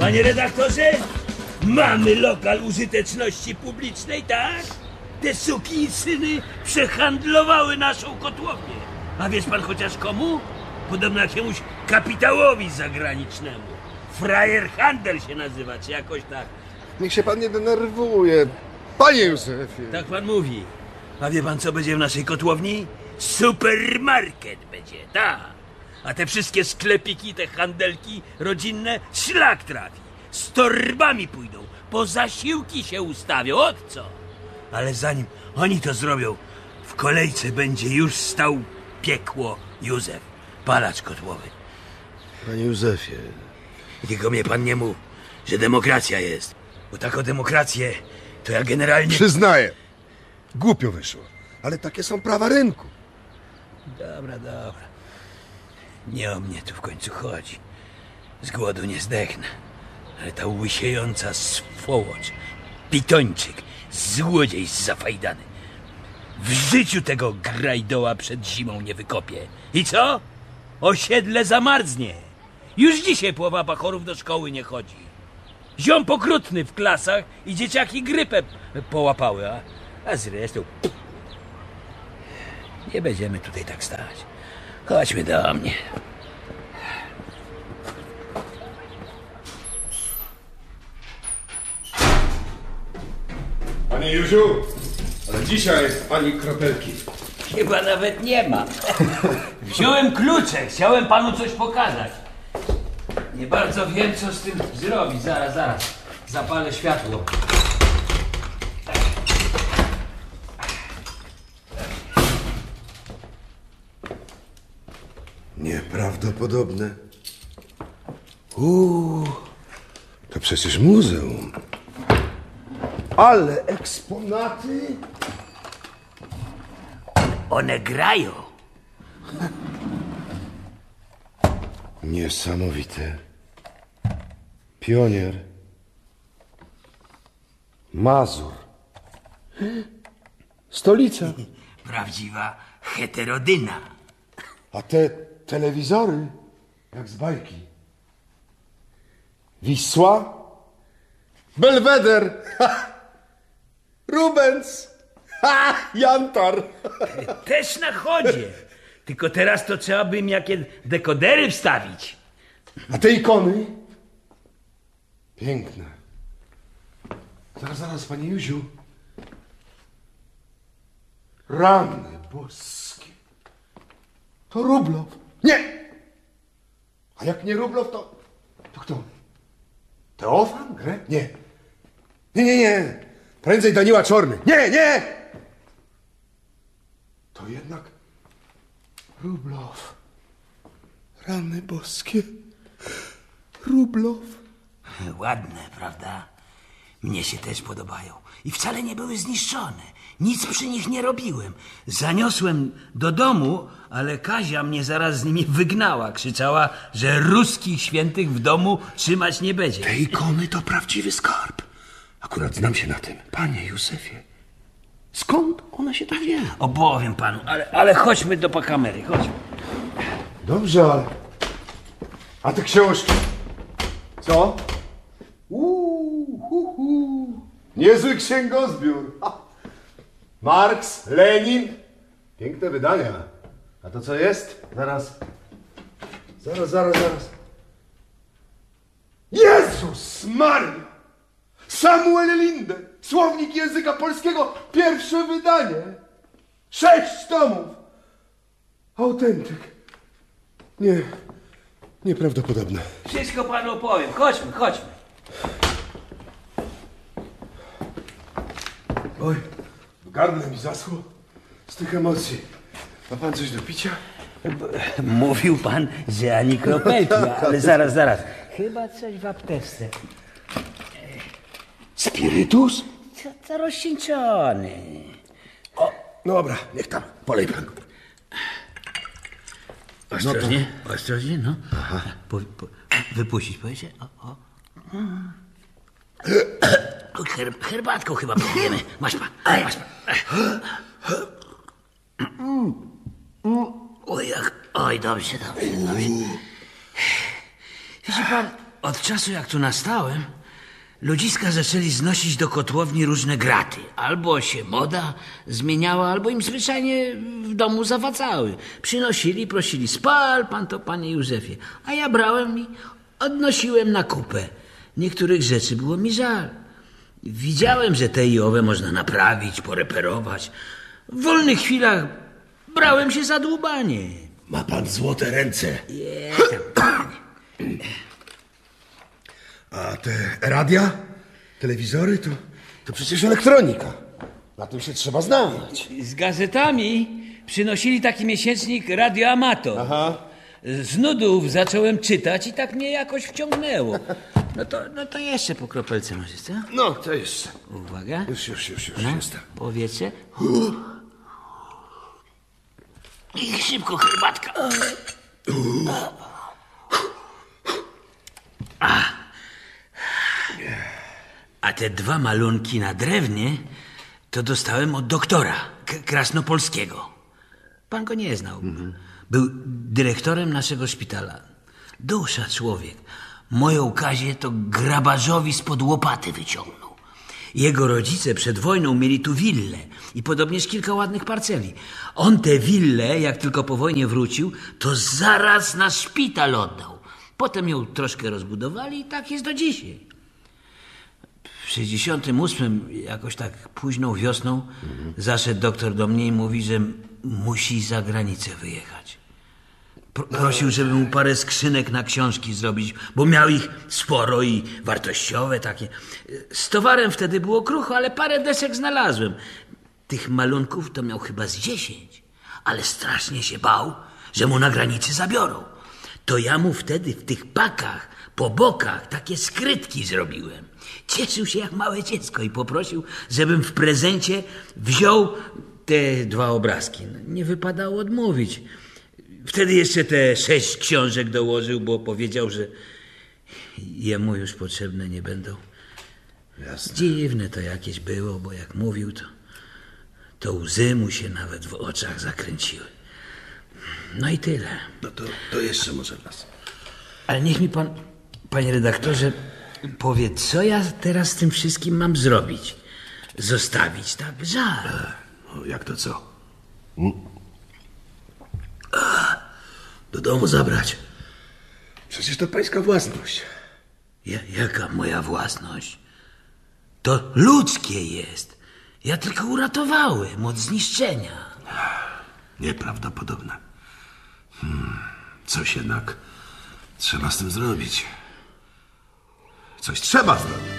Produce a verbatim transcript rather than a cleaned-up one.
Panie redaktorze, mamy lokal użyteczności publicznej, tak? Te sukinsyny przehandlowały naszą kotłownię. A wiesz pan chociaż komu? Podobno jakiemuś kapitałowi zagranicznemu. Frajer Handel się nazywa, czy jakoś tak. Niech się pan nie denerwuje. Panie Józefie. Tak pan mówi. A wie pan, co będzie w naszej kotłowni? Supermarket będzie, tak. A te wszystkie sklepiki, te handelki rodzinne, szlak trafi. Z torbami pójdą, po zasiłki się ustawią, od co? Ale zanim oni to zrobią, w kolejce będzie już stał piekło Józef, palacz kotłowy. Panie Józefie. I tylko mnie pan nie mów, że demokracja jest. Bo taką demokrację to ja generalnie... Przyznaję. Głupio wyszło. Ale takie są prawa rynku. Dobra, dobra. Nie o mnie tu w końcu chodzi. Z głodu nie zdechnę. Ale ta łysiejąca swołocz, pitończyk, złodziej zafajdany. W życiu tego grajdoła przed zimą nie wykopie. I co? Osiedle zamarznie. Już dzisiaj połowa bachorów do szkoły nie chodzi. Ziom pokrutny w klasach i dzieciaki grypę połapały, a, a zresztą... Nie będziemy tutaj tak stać. Chodźmy do mnie. Panie Józiu, ale dzisiaj ani kropelki. Chyba nawet nie ma. Wziąłem klucze, chciałem panu coś pokazać. Nie bardzo wiem, co z tym zrobić. Zaraz, zaraz. Zapalę światło. Nieprawdopodobne. Uuu, to przecież muzeum. Ale eksponaty. One grają. Niesamowite. Pionier. Mazur. Stolica. Prawdziwa heterodyna. A te telewizory, jak z bajki. Wisła. Belweder. Ha! Rubens. Ha! Jantar. Też na chodzie. Tylko teraz to trzeba by im jakie dekodery wstawić. A te ikony? Piękne. Zaraz, zaraz, panie Józiu. Rany boskie. To Rublow. Nie! A jak nie Rublow, to... To kto? Teofan? Gre? Nie. Nie, nie, nie. Prędzej Daniła Czorny. Nie, nie! To jednak... Rublow. Rany boskie. Rublow. Ładne, prawda? Mnie się też podobają. I wcale nie były zniszczone. Nic przy nich nie robiłem. Zaniosłem do domu, ale Kazia mnie zaraz z nimi wygnała. Krzyczała, że ruskich świętych w domu trzymać nie będzie. Te ikony to prawdziwy skarb. Akurat znam się na tym. Panie Józefie, skąd one się tak wzięły? Opowiem panu, ale, ale chodźmy do kamery, chodźmy. Dobrze, ale... A te książki? Co? Uuu, hu, hu. Niezły księgozbiór. Ha. Marks, Lenin. Piękne wydania. A to co jest? Zaraz. Zaraz, zaraz, zaraz. Jezus Maria! Samuel Linde. Słownik języka polskiego. Pierwsze wydanie. Sześć tomów. Autentyk. Nie. Nieprawdopodobne. Wszystko panu opowiem. Chodźmy, chodźmy. Oj, w gardle mi zaschło z tych emocji. Ma pan coś do picia? Mówił pan, że ani kropelki, ale zaraz, zaraz. Chyba coś w apteczce. Spirytus? Co to rozcieńczony? O, no dobra, niech tam, polej pan. Ostrożnie, no to... ostrożnie, no. Aha. Po, po, wypuścić, powiecie? O, o. Her, herbatką chyba próbujemy. Masz pan, masz pan. Oj, jak, oj, dobrze, dobrze, dobrze. Widzi pan, Od czasu jak tu nastałem, ludziska zaczęli znosić do kotłowni różne graty. Albo się moda zmieniała, albo im zwyczajnie w domu zawadzały. Przynosili, prosili, spal pan to, panie Józefie. A ja brałem i odnosiłem na kupę. Niektórych rzeczy było mi żal. Widziałem, że te i owe można naprawić, poreperować. W wolnych chwilach brałem się za dłubanie. Ma pan złote ręce. Jestem, panie. A te radia, telewizory, to, to przecież elektronika. Na tym się trzeba znać. Z gazetami przynosili taki miesięcznik Radio Amator. Aha. Z nudów zacząłem czytać i tak mnie jakoś wciągnęło. No to, no to jeszcze po kropelce może, co? No, to jeszcze. Uwaga. Już, już, już, już No, jestem. powietrze. I szybko herbatka. A. A te dwa malunki na drewnie to dostałem od doktora K- Krasnopolskiego. Pan go nie znał. Mhm. Był dyrektorem naszego szpitala. Dusza człowiek. Moją Kazię to grabarzowi spod łopaty wyciągnął. Jego rodzice przed wojną mieli tu willę i podobnież kilka ładnych parceli. On tę willę, jak tylko po wojnie wrócił, to zaraz na szpital oddał. Potem ją troszkę rozbudowali i tak jest do dzisiaj. W sześćdziesiątym ósmym, jakoś tak późną wiosną, mhm. zaszedł doktor do mnie i mówi, że musi za granicę wyjechać. Pro- prosił, żeby mu parę skrzynek na książki zrobić, bo miał ich sporo i wartościowe takie. Z towarem wtedy było krucho, ale parę desek znalazłem. Tych malunków to miał chyba z dziesięć, ale strasznie się bał, że mu na granicy zabiorą. To ja mu wtedy w tych pakach po bokach takie skrytki zrobiłem. Cieszył się jak małe dziecko i poprosił, żebym w prezencie wziął te dwa obrazki. Nie wypadało odmówić. Wtedy jeszcze te sześć książek dołożył, bo powiedział, że jemu już potrzebne nie będą. Jasne. Dziwne to jakieś było, bo jak mówił, to, to łzy mu się nawet w oczach zakręciły. No i tyle. No to, to jeszcze może raz. Ale niech mi pan, panie redaktorze, powie, co ja teraz z tym wszystkim mam zrobić? Zostawić, tak? Żal. No, jak to co? Hmm? Do domu zabrać. Przecież to pańska własność. Ja, jaka moja własność? To ludzkie jest. Ja tylko uratowałem od zniszczenia. Nieprawdopodobne. Hmm. Coś jednak trzeba z tym zrobić. Coś trzeba zrobić.